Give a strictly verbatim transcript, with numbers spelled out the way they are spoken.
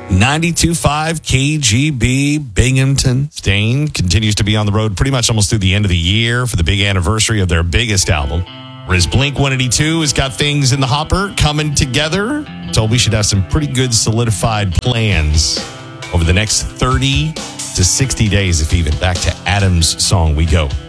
ninety-two point five K G B Binghamton. Stain continues to be on the road pretty much almost through the end of the year for the big anniversary of their biggest album. Whereas Blink one eighty-two has got things in the hopper coming together. So we should have some pretty good solidified plans over the next thirty to sixty days, if even. Back to Adam's song we go.